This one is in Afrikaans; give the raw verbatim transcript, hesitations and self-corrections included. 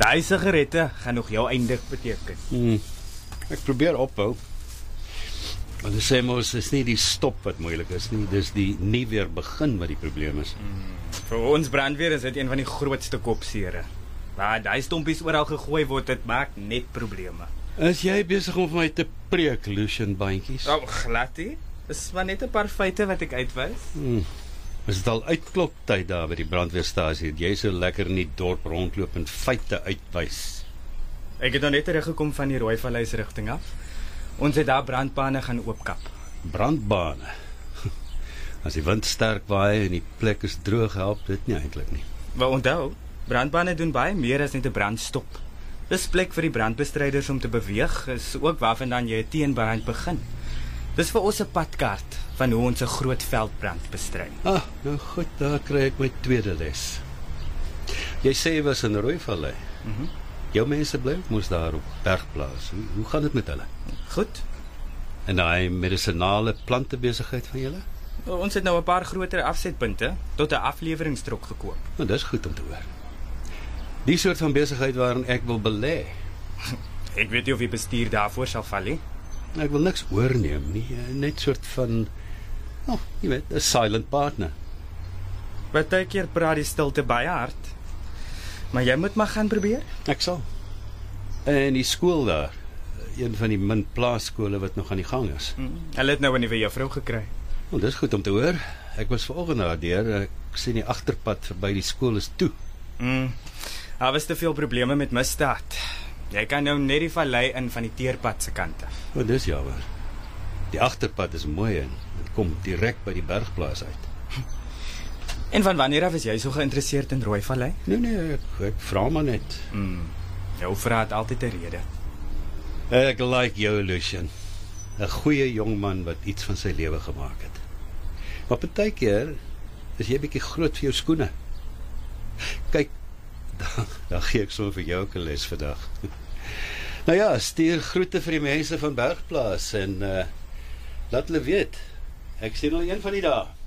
Daai sigarette gaan nog jou eindig beteken. Hmm. Ek probeer ophou. Hulle sê mos, is nie die stop wat moeilik is nie, dis die nie weer begin wat die probleem is. Hmm. Vir ons brandweer is dit een van die grootste kopsere. Waar daai stompies oral gegooi word, dit maak net probleme. Is jy besig om vir my te preek, Lucian Bandjies? Oh, glad nie. Dis maar net 'n paar feite wat ek uitwys. Hmm. Is dit al uitkloptyd daar by die brandweerstasie? Jy so lekker in die dorp rondloop en feite uitwys. Ek het nou net teruggekom van die Rooivallei se rigting af. Ons het daar brandbane gaan oopkap. Brandbane? As die wind sterk waai en die plek is droog, help dit nie eintlik nie. Wel onthou, brandbane doen baie meer as net 'n brandstop. Dis plek vir die brandbestryders om te beweeg, is ook waarvandaan jy 'n teenbrand begin. Dis vir ons 'n padkaart van hoe ons 'n groot veldbrand bestry. Ah, nou goed, daar kry ek my tweede les. Jy sê jy was in Rooivallei. Mhm. Mm Jou mense bly mos daar op Bergplaas. Hoe, hoe gaan dit met hulle? Goed. En daai medisinale plantebesigheid van julle? Ons het nou 'n paar groter afsetpunte tot 'n afleweringstrok gekoop. Nou, dis goed om te hoor. Die soort van besigheid waarin ek wil belê. Ek weet nie of die bestuur daarvoor sal val nie. Ek wil niks oorneem nie, net soort van, oh, jy weet, 'n silent partner. Partykeer praat die stilte baie hard. Maar jy moet maar gaan probeer. Ek sal. En die skool daar, een van die min plaasskole wat nog aan die gang is. Mm. Hulle het nou 'n nuwe juffrou gekry. Oh, dis goed om te hoor. Ek was vanoggend daar deur, ek sien die agterpad verby die skool is toe. Mm. Daar was te veel probleme met misdaad. Jy kan nou net die vallei in van die teerpad se kant af. O, oh, dis jammer. Die agterpad is mooi en dit kom direk by die Bergplaas uit. En van wanneer af is jy so geïnteresseerd in Rooivallei? Nee nee, ek, ek vra maar net. Mm. Jou vraag het altyd 'n rede. Ek like jou, Lucian. 'n Goeie jong man wat iets van sy lewe gemaak het. Maar partykeer is jy bietjie groot vir jou skoene. Kyk, dan, dan gee ek sommer vir jou ook 'n les vandag. Nou ja, stuur groete vir die mense van Bergplaas en uh, laat hulle weet. Ek sien al een van die dae.